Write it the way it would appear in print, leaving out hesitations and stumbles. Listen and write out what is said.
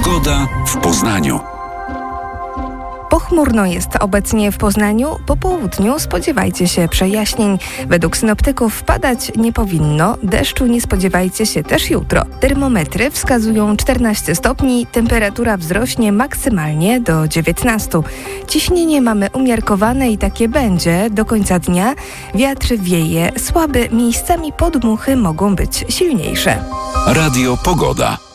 Pogoda w Poznaniu. Pochmurno jest obecnie w Poznaniu. Po południu spodziewajcie się przejaśnień. Według synoptyków padać nie powinno. Deszczu nie spodziewajcie się też jutro. Termometry wskazują 14 stopni. Temperatura wzrośnie maksymalnie do 19. Ciśnienie mamy umiarkowane i takie będzie do końca dnia. Wiatr wieje słaby. Miejscami podmuchy mogą być silniejsze. Radio Pogoda.